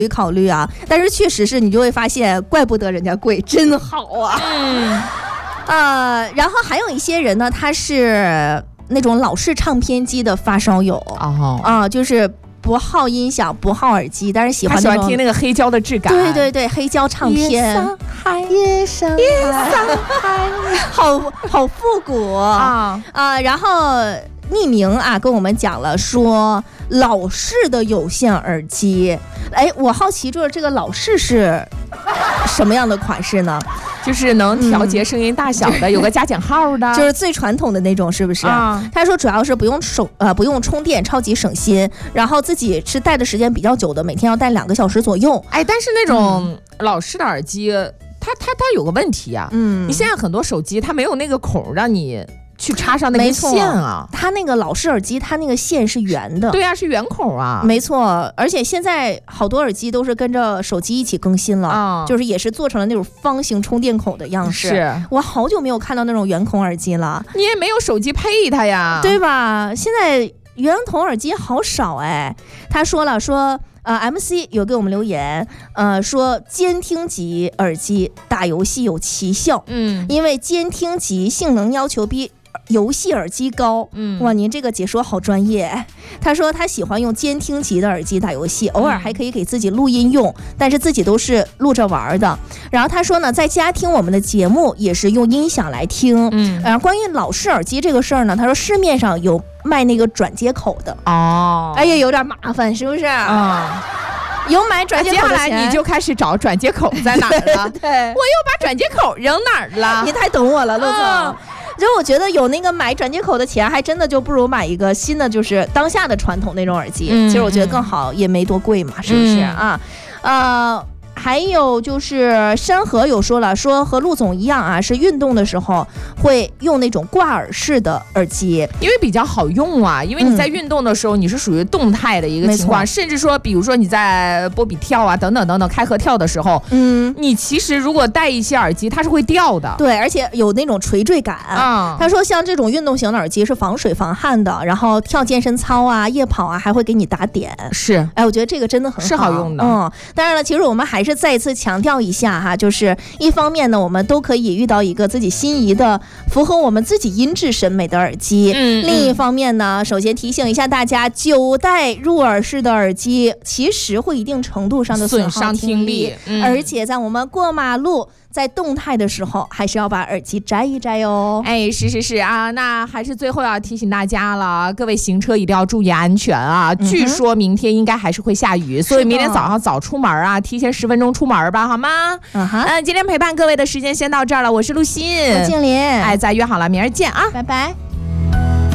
考虑啊，但是确实是你就会发现，怪不得人家贵，真好啊。然后还有一些人呢，他是那种老式唱片机的发烧友就是不好音响，不好耳机，但是喜欢听那个黑胶的质感。 对对对，黑胶唱片。夜上海，好复古然后匿名跟我们讲了说老式的有线耳机。我好奇就是这个老式是什么样的款式呢？ 就是能调节声音大小的，有个加减号的， 就是最传统的那种，是不是？他说主要是不用充电，超级省心，然后自己是戴的时间比较久的，每天要戴2个小时左右。 但是那种老式的耳机，它有个问题啊，你现在很多手机它没有那个孔让你去插上那个线啊， 它那个老式耳机，它那个线是圆的。 对啊，是圆孔啊。 没错，而且现在好多耳机都是跟着手机一起更新了，就是也是做成了那种方形充电口的样式。 是， 我好久没有看到那种圆孔耳机了。 你也没有手机配它呀， 对吧？现在圆筒耳机好少他说了MC 有给我们留言，说监听级耳机打游戏有奇效，因为监听级性能要求比游戏耳机高。哇，您这个解说好专业。他说他喜欢用监听级的耳机打游戏，偶尔还可以给自己录音用，但是自己都是录着玩的。然后他说呢，在家听我们的节目也是用音响来听。关于老式耳机这个事儿呢，他说市面上有卖那个转接口的有点麻烦，是不是？有买转接口的钱， 接下来你就开始找转接口在哪儿了。 对， 我又把转接口扔哪儿了？ 你太懂我了，陆总。就我觉得有那个买转接口的钱，还真的就不如买一个新的，就是当下的传统那种耳机。其实我觉得更好，也没多贵嘛，是不是还有就是山河有说了，说和陆总一样是运动的时候会用那种挂耳式的耳机， 因为比较好用因为你在运动的时候你是属于动态的一个情况，甚至说比如说你在波比跳等等等等开合跳的时候，你其实如果戴一些耳机它是会掉的。 对，而且有那种垂坠感。他说像这种运动型的耳机是防水防汗的，然后跳健身操夜跑还会给你打点。 是， 我觉得这个真的很好， 是好用的。 当然了，其实我们还是再一次强调一下就是一方面呢，我们都可以遇到一个自己心仪的符合我们自己音质审美的耳机。另一方面呢，首先提醒一下大家，久戴入耳式的耳机其实会一定程度上的损伤听力，而且在我们过马路在动态的时候还是要把耳机摘一摘哦。 是那还是最后要提醒大家了，各位行车一定要注意安全据说明天应该还是会下雨，所以明天早上早出门提前10分钟出门吧，好吗？今天陪伴各位的时间先到这儿了，我是陆欣， 我静林， 再约好了，明儿见拜拜。